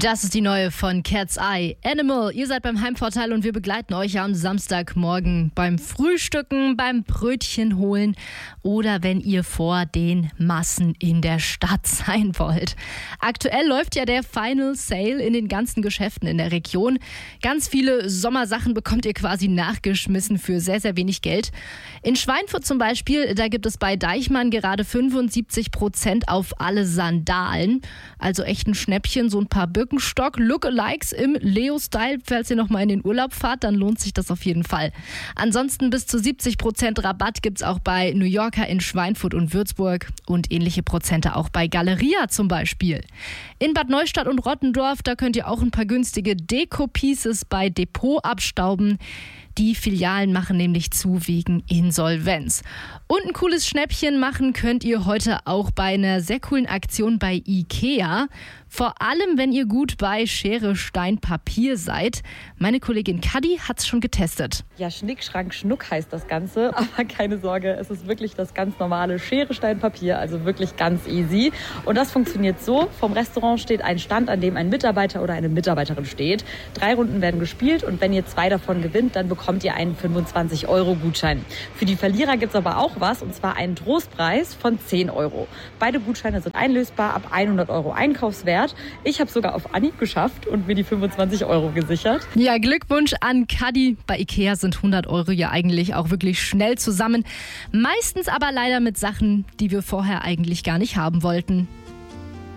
Das ist die neue von Cat's Eye. Animal, ihr seid beim Heimvorteil und wir begleiten euch am Samstagmorgen beim Frühstücken, beim Brötchen holen oder wenn ihr vor den Massen in der Stadt sein wollt. Aktuell läuft ja der Final Sale in den ganzen Geschäften in der Region. Ganz viele Sommersachen bekommt ihr quasi nachgeschmissen für sehr, sehr wenig Geld. In Schweinfurt zum Beispiel, da gibt es bei Deichmann gerade 75% auf alle Sandalen. Also echt ein Schnäppchen, so ein paar Birkenstock-Lookalikes im Leo-Style. Falls ihr nochmal in den Urlaub fahrt, dann lohnt sich das auf jeden Fall. Ansonsten bis zu 70% Rabatt gibt es auch bei New Yorker in Schweinfurt und Würzburg und ähnliche Prozente auch bei Galeria zum Beispiel. In Bad Neustadt und Rottendorf, da könnt ihr auch ein paar günstige Deko-Pieces bei Depot abstauben. Die Filialen machen nämlich zu wegen Insolvenz. Und ein cooles Schnäppchen machen könnt ihr heute auch bei einer sehr coolen Aktion bei IKEA. Vor allem, wenn ihr gut bei Schere, Stein, Papier seid. Meine Kollegin Kadi hat es schon getestet. Ja, Schnick, Schrank, Schnuck heißt das Ganze. Aber keine Sorge, es ist wirklich das ganz normale Schere, Stein, Papier. Also wirklich ganz easy. Und das funktioniert so. Vom Restaurant steht ein Stand, an dem ein Mitarbeiter oder eine Mitarbeiterin steht. 3 Runden werden gespielt und wenn ihr 2 davon gewinnt, dann bekommt ihr einen 25-Euro-Gutschein. Für die Verlierer gibt es aber auch was, und zwar einen Trostpreis von 10 Euro. Beide Gutscheine sind einlösbar ab 100 Euro Einkaufswert. Ich habe sogar auf Anhieb geschafft und mir die 25 Euro gesichert. Ja, Glückwunsch an Kadi. Bei IKEA sind 100 Euro ja eigentlich auch wirklich schnell zusammen. Meistens aber leider mit Sachen, die wir vorher eigentlich gar nicht haben wollten.